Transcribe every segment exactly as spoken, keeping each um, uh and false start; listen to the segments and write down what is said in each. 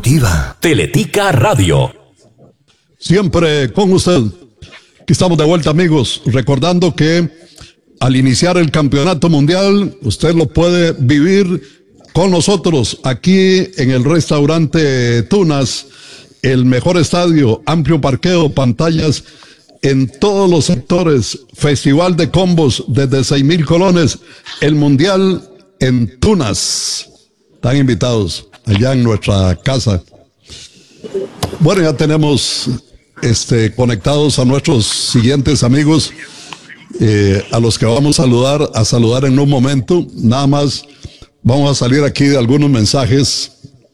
deportiva. Teletica Radio. Siempre con usted. Aquí estamos de vuelta, amigos, recordando que al iniciar el campeonato mundial, usted lo puede vivir con nosotros aquí en el restaurante Tunas, el mejor estadio, amplio parqueo, pantallas en todos los sectores, festival de combos desde seis mil colones, el mundial en Tunas. Están invitados allá en nuestra casa. Bueno, ya tenemos este, conectados a nuestros siguientes amigos, eh, a los que vamos a saludar, a saludar en un momento. Nada más vamos a salir aquí de algunos mensajes.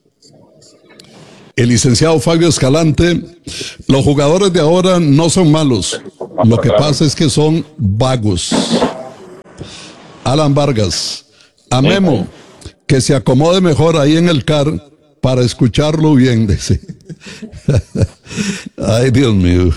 El licenciado Fabio Escalante: los jugadores de ahora no son malos, lo que pasa es que son vagos. Alan Vargas: a Memo, que se acomode mejor ahí en el car para escucharlo bien, dice. Ay, Dios mío.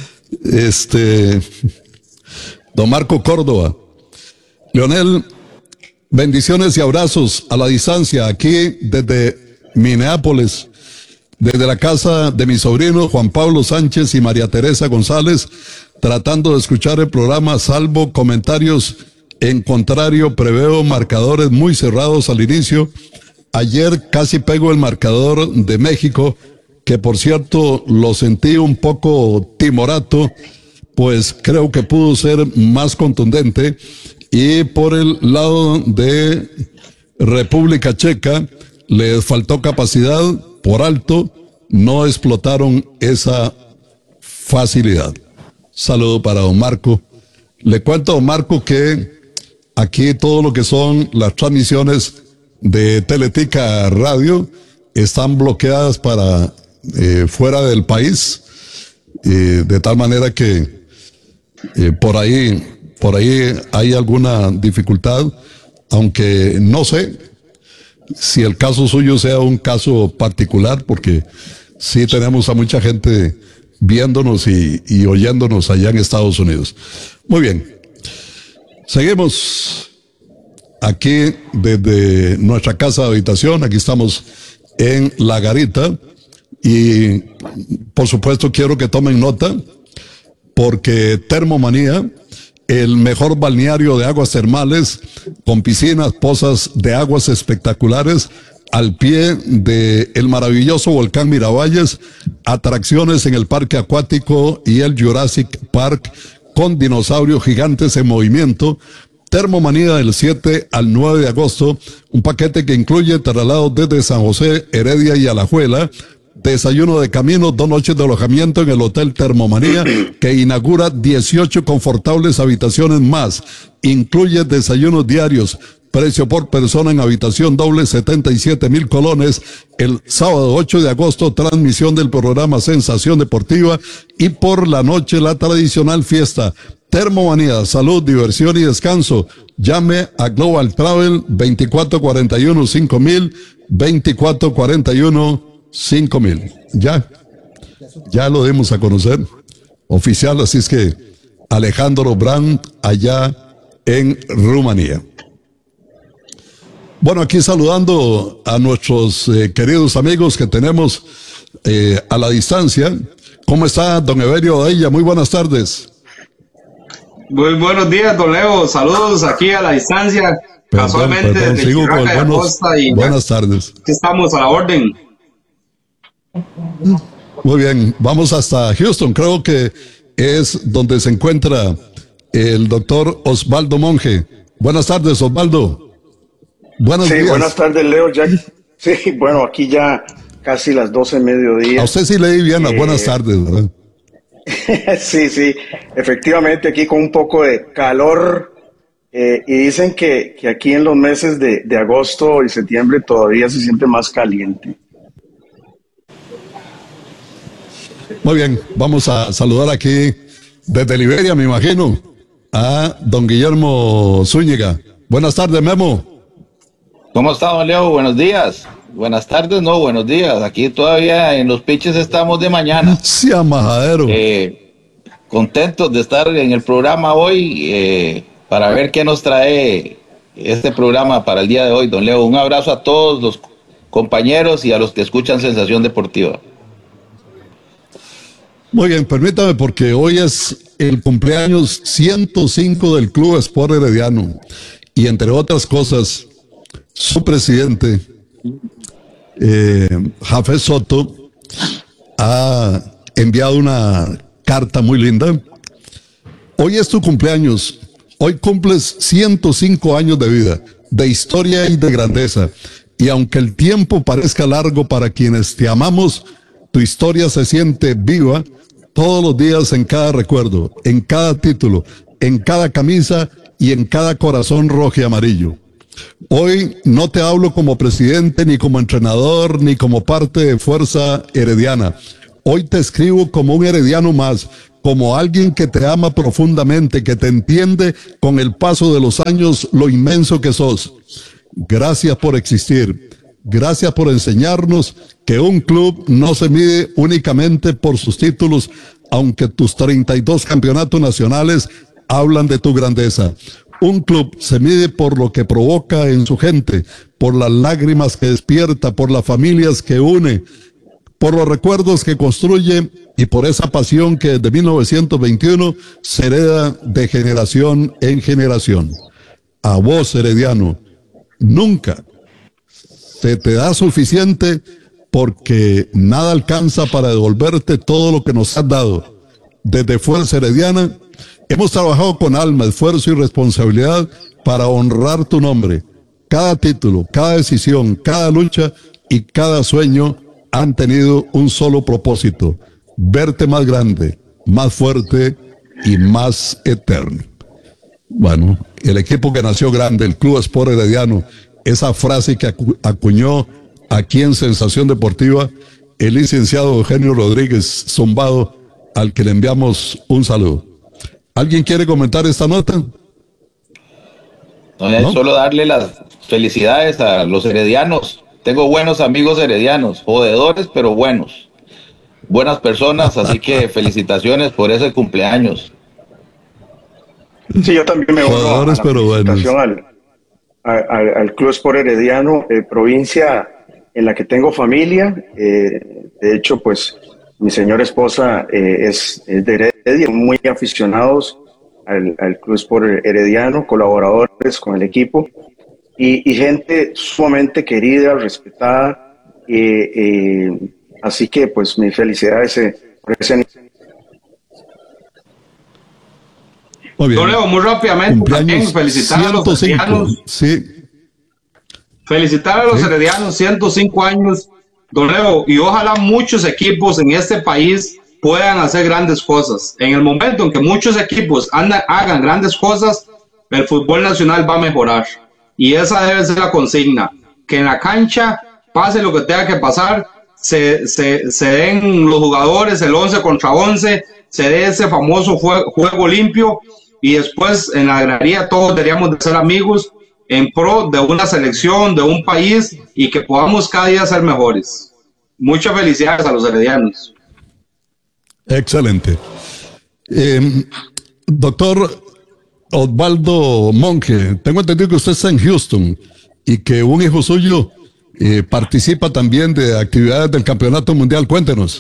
Este, don Marco Córdoba: Leonel, bendiciones y abrazos a la distancia aquí desde Minneapolis, desde la casa de mi sobrino Juan Pablo Sánchez y María Teresa González, tratando de escuchar el programa, salvo comentarios en contrario, preveo marcadores muy cerrados al inicio. Ayer casi pego el marcador de México, que por cierto lo sentí un poco timorato, pues creo que pudo ser más contundente. Y por el lado de República Checa, les faltó capacidad, por alto, no explotaron esa facilidad. Saludo para don Marco. Le cuento a don Marco que aquí todo lo que son las transmisiones de Teletica Radio están bloqueadas para eh, fuera del país, eh, de tal manera que eh, por ahí, por ahí hay alguna dificultad, aunque no sé si el caso suyo sea un caso particular, porque sí tenemos a mucha gente viéndonos y, y oyéndonos allá en Estados Unidos. Muy bien. Seguimos aquí desde nuestra casa de habitación. Aquí estamos en La Garita y por supuesto quiero que tomen nota, porque Termomanía, el mejor balneario de aguas termales con piscinas, pozas de aguas espectaculares al pie de el maravilloso volcán Miravalles, atracciones en el parque acuático y el Jurassic Park con dinosaurios gigantes en movimiento. Termomanía del siete al nueve de agosto, un paquete que incluye traslados desde San José, Heredia y Alajuela, desayuno de camino, dos noches de alojamiento en el Hotel Termomanía, que inaugura dieciocho confortables habitaciones más. Incluye desayunos diarios, precio por persona en habitación doble, setenta y siete mil colones. El sábado ocho de agosto, transmisión del programa Sensación Deportiva, y por la noche la tradicional fiesta. Termomanía, salud, diversión y descanso. Llame a Global Travel veinticuatro cuarenta y uno cinco mil, veinticuatro cuarenta y uno cinco mil. Ya, ya lo dimos a conocer, oficial, así es que Alejandro Brandt allá en Rumanía. Bueno, aquí saludando a nuestros eh, queridos amigos que tenemos eh, a la distancia. ¿Cómo está don Evelio Odella? Muy buenas tardes. Muy buenos días, don Leo. Saludos aquí a la distancia. Perdón, casualmente perdón, desde sigo con Chiraca de buenos, Acosta y buenas tardes. Aquí estamos a la orden. Muy bien, vamos hasta Houston. Creo que es donde se encuentra el doctor Osvaldo Monge. Buenas tardes, Osvaldo. Buenos sí, días. Buenas tardes, Leo. Ya, sí, bueno, aquí ya casi las doce mediodía. A usted sí leí bien las eh, buenas tardes, ¿verdad? sí, sí, efectivamente aquí con un poco de calor eh, y dicen que, que aquí en los meses de, de agosto y septiembre todavía se siente más caliente. Muy bien, vamos a saludar aquí desde Liberia, me imagino, a don Guillermo Zúñiga. Buenas tardes, Memo. ¿Cómo está, don Leo? Buenos días. Buenas tardes, no, buenos días. Aquí todavía en los pitches estamos de mañana. Sí, majadero. Eh, contentos de estar en el programa hoy eh, para ver qué nos trae este programa para el día de hoy, don Leo. Un abrazo a todos los compañeros y a los que escuchan Sensación Deportiva. Muy bien, permítame porque hoy es el cumpleaños ciento cinco del Club Sport Herediano y entre otras cosas, su presidente, eh, Jafet Soto, ha enviado una carta muy linda. Hoy es tu cumpleaños, hoy cumples ciento cinco años de vida, de historia y de grandeza, y aunque el tiempo parezca largo para quienes te amamos, tu historia se siente viva todos los días en cada recuerdo, en cada título, en cada camisa y en cada corazón rojo y amarillo. Hoy no te hablo como presidente, ni como entrenador, ni como parte de Fuerza Herediana. Hoy te escribo como un herediano más, como alguien que te ama profundamente, que te entiende con el paso de los años lo inmenso que sos. Gracias por existir. Gracias por enseñarnos que un club no se mide únicamente por sus títulos, aunque tus treinta y dos campeonatos nacionales hablan de tu grandeza. Un club se mide por lo que provoca en su gente, por las lágrimas que despierta, por las familias que une, por los recuerdos que construye y por esa pasión que desde mil novecientos veintiuno se hereda de generación en generación. A vos, herediano, nunca se te da suficiente porque nada alcanza para devolverte todo lo que nos has dado. Desde Fuerza Herediana hemos trabajado con alma, esfuerzo y responsabilidad para honrar tu nombre. Cada título, cada decisión, cada lucha y cada sueño han tenido un solo propósito: verte más grande, más fuerte y más eterno. Bueno, el equipo que nació grande, el Club Sport Herediano, esa frase que acu acuñó aquí en Sensación Deportiva el licenciado Eugenio Rodríguez Zumbado, al que le enviamos un saludo. ¿Alguien quiere comentar esta nota? No, ¿No? Solo darle las felicidades a los heredianos. Tengo buenos amigos heredianos, jodedores pero buenos, buenas personas, así que felicitaciones por ese cumpleaños. Sí, yo también me uno a la felicitación al, al, al Club Sport Herediano, eh, provincia en la que tengo familia. Eh, de hecho, pues mi señora esposa eh, es, es de Heredia, muy aficionados al, al Club Sport Herediano, colaboradores con el equipo y, y gente sumamente querida, respetada. Eh, eh, así que, pues, mis felicidades eh, por ese. Muy bien. Yo leo muy rápidamente también felicitar a los heredianos. Sí. Felicitar a los sí. heredianos, ciento cinco años, don Leo, y ojalá muchos equipos en este país puedan hacer grandes cosas. En el momento en que muchos equipos andan, hagan grandes cosas, el fútbol nacional va a mejorar. Y esa debe ser la consigna, que en la cancha pase lo que tenga que pasar, se, se, se den los jugadores el once contra once, se dé ese famoso juego, juego limpio, y después en la gradería todos deberíamos de ser amigos en pro de una selección, de un país, y que podamos cada día ser mejores. Muchas felicidades a los heredianos. Excelente. Eh, doctor Osvaldo Monge, tengo entendido que usted está en Houston y que un hijo suyo eh, participa también de actividades del Campeonato Mundial. Cuéntenos.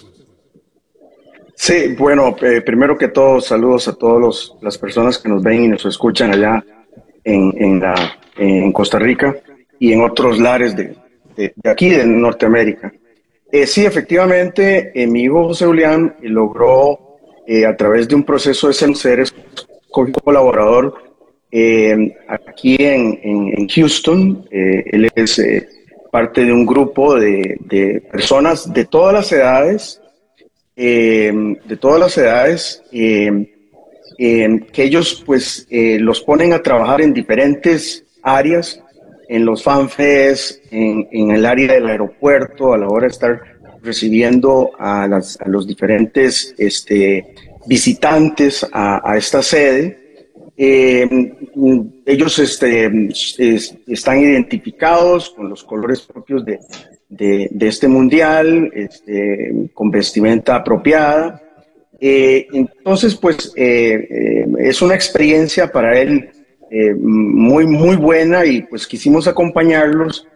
Sí, bueno, eh, primero que todo, saludos a todas las personas que nos ven y nos escuchan allá en, en, la, en Costa Rica y en otros lares de, de, de aquí, de Norteamérica. Eh, sí, efectivamente, eh, mi hijo José Julián eh, logró, eh, a través de un proceso de ser colaborador eh, aquí en, en, en Houston. Eh, él es eh, parte de un grupo de, de personas de todas las edades, eh, de todas las edades, eh, eh, que ellos pues eh, los ponen a trabajar en diferentes áreas, en los fanfests, en, en el área del aeropuerto, a la hora de estar recibiendo a, las, a los diferentes este, visitantes a, a esta sede. Eh, ellos este, es, están identificados con los colores propios de, de, de este mundial, este, con vestimenta apropiada. Eh, entonces, pues, eh, eh, es una experiencia para él eh, muy, muy buena y pues quisimos acompañarlos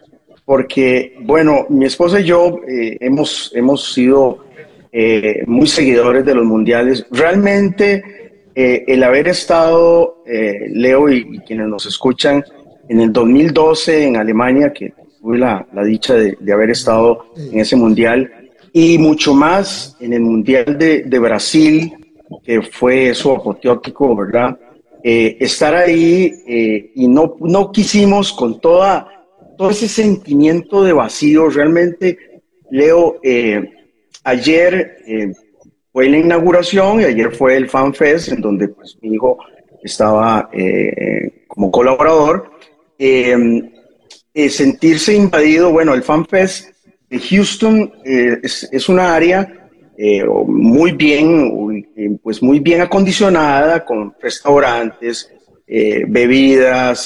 porque, bueno, mi esposa y yo eh, hemos, hemos sido eh, muy seguidores de los mundiales. Realmente, eh, el haber estado, eh, Leo y, y quienes nos escuchan, en el dos mil doce en Alemania, que tuve la, la dicha de, de haber estado en ese mundial, y mucho más en el mundial de, de Brasil, que fue eso apoteótico, ¿verdad? Eh, estar ahí eh, y no, no quisimos con toda, todo ese sentimiento de vacío. Realmente, Leo, eh, ayer eh, fue la inauguración y ayer fue el Fan Fest, en donde pues, mi hijo estaba eh, como colaborador. Eh, eh, sentirse invadido, bueno, el Fan Fest de Houston eh, es, es una área Eh, muy bien, pues muy bien acondicionada, con restaurantes, eh, bebidas,